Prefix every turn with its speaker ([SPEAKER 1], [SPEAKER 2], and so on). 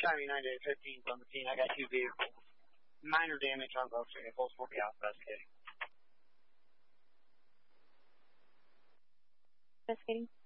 [SPEAKER 1] County 9815 on the scene. I got 2 vehicles. Minor damage on both vehicles. We'll be out investigating.
[SPEAKER 2] Investigating.